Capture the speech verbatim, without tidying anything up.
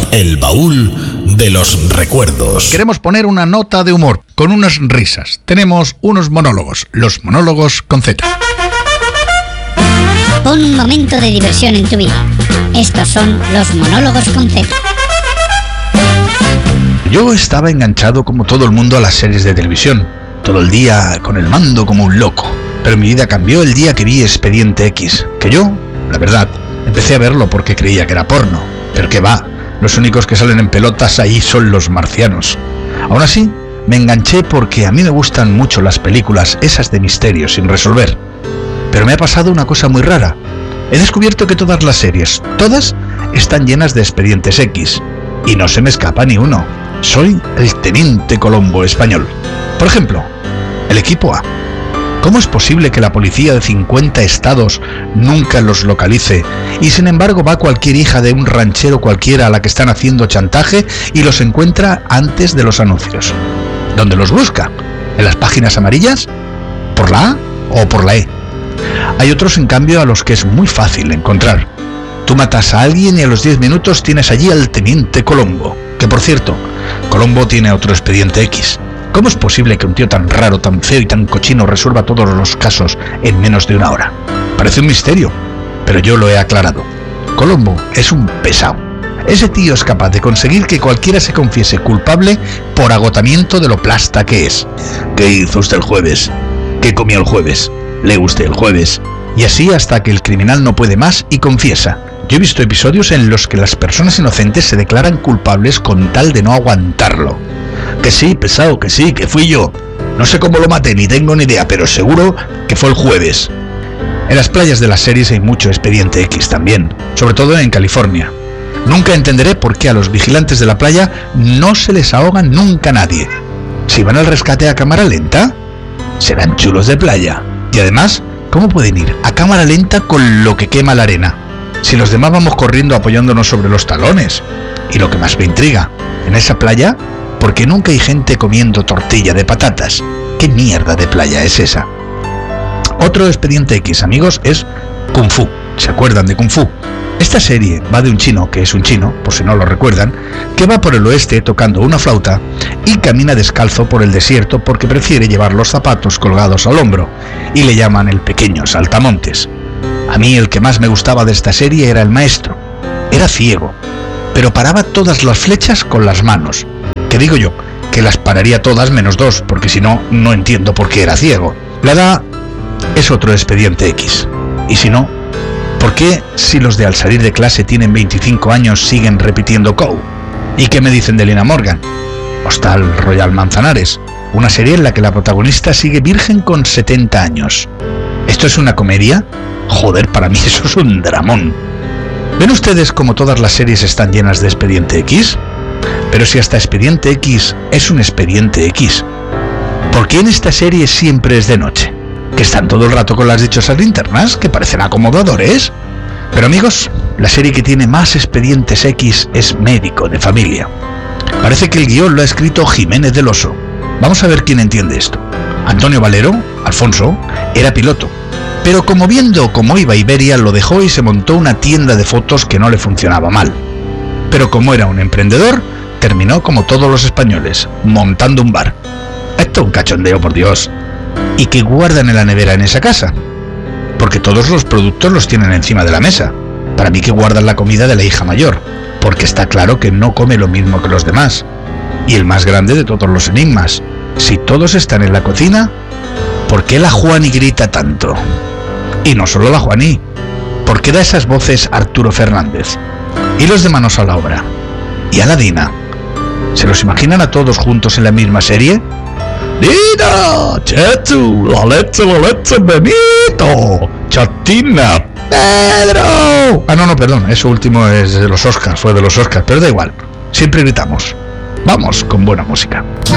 El baúl de los recuerdos. Queremos poner una nota de humor, con unas risas. Tenemos unos monólogos, los monólogos con Z. Pon un momento de diversión en tu vida. Estos son los monólogos con Z. Yo estaba enganchado como todo el mundo a las series de televisión, todo el día con el mando como un loco. Pero mi vida cambió el día que vi Expediente X, que yo, la verdad, empecé a verlo porque creía que era porno. Pero que va, los únicos que salen en pelotas ahí son los marcianos. Aún así, me enganché porque a mí me gustan mucho las películas esas de misterio sin resolver. Pero me ha pasado una cosa muy rara. He descubierto que todas las series, todas, están llenas de expedientes X. Y no se me escapa ni uno. Soy el Teniente Colombo español. Por ejemplo, el equipo A. ¿Cómo es posible que la policía de cincuenta estados nunca los localice y sin embargo va cualquier hija de un ranchero cualquiera a la que están haciendo chantaje y los encuentra antes de los anuncios? ¿Dónde los busca? ¿En las páginas amarillas? ¿Por la A o por la E? Hay otros, en cambio, a los que es muy fácil encontrar. Tú matas a alguien y a los diez minutos tienes allí al Teniente Colombo. Que, por cierto, Colombo tiene otro expediente X. ¿Cómo es posible que un tío tan raro, tan feo y tan cochino resuelva todos los casos en menos de una hora? Parece un misterio, pero yo lo he aclarado. Colombo es un pesado. Ese tío es capaz de conseguir que cualquiera se confiese culpable por agotamiento de lo plasta que es. ¿Qué hizo usted el jueves? ¿Qué comió el jueves? ¿Le usted el jueves? Y así hasta que el criminal no puede más y confiesa. Yo he visto episodios en los que las personas inocentes se declaran culpables con tal de no aguantarlo. Que sí, pesado, que sí, que fui yo. No sé cómo lo maté, ni tengo ni idea, pero seguro que fue el jueves. En las playas de las series hay mucho expediente X también, sobre todo en California. Nunca entenderé por qué a los vigilantes de la playa no se les ahoga nunca nadie. Si van al rescate a cámara lenta, serán chulos de playa. Y además, ¿cómo pueden ir a cámara lenta con lo que quema la arena? Si los demás vamos corriendo apoyándonos sobre los talones. Y lo que más me intriga, en esa playa, ¿por qué nunca hay gente comiendo tortilla de patatas? ¿Qué mierda de playa es esa? Otro expediente X, amigos, es Kung Fu. ¿Se acuerdan de Kung Fu? Esta serie va de un chino, que es un chino, por si no lo recuerdan, que va por el oeste tocando una flauta y camina descalzo por el desierto porque prefiere llevar los zapatos colgados al hombro, y le llaman el pequeño saltamontes. A mí el que más me gustaba de esta serie era el maestro. Era ciego, pero paraba todas las flechas con las manos. Que digo yo, que las pararía todas menos dos, porque si no, no entiendo por qué era ciego. La edad es otro expediente X. Y si no, ¿por qué si los de al salir de clase tienen veinticinco años siguen repitiendo C O U? ¿Y qué me dicen de Lina Morgan? Hostal Royal Manzanares, una serie en la que la protagonista sigue virgen con setenta años. ¿Esto es una comedia? Joder, para mí eso es un dramón. ¿Ven ustedes cómo todas las series están llenas de expediente X? Pero si hasta expediente X es un expediente X, ¿por qué en esta serie siempre es de noche? ¿Que están todo el rato con las dichosas linternas, que parecen acomodadores? Pero amigos, la serie que tiene más expedientes X es Médico de Familia. Parece que el guión lo ha escrito Jiménez del Oso. Vamos a ver quién entiende esto. Antonio Valero, Alfonso, era piloto, pero como viendo cómo iba Iberia lo dejó y se montó una tienda de fotos que no le funcionaba mal. Pero como era un emprendedor, terminó como todos los españoles, montando un bar. Esto es un cachondeo, por Dios. ¿Y qué guardan en la nevera en esa casa? Porque todos los productos los tienen encima de la mesa. Para mí que guardan la comida de la hija mayor, porque está claro que no come lo mismo que los demás. Y el más grande de todos los enigmas, si todos están en la cocina, ¿por qué la Juani grita tanto? Y no solo la Juani, ¿por qué da esas voces Arturo Fernández? Y los de Manos a la Obra. ¿Y Aladina? ¿Se los imaginan a todos juntos en la misma serie? ¡Dina! ¡Chetu! ¡La leche, la leche, Benito! ¡Chatina! ¡Pedro! Ah, no, no, perdón, eso último es de los Oscars, fue de los Oscars, pero da igual, siempre gritamos. Vamos con buena música.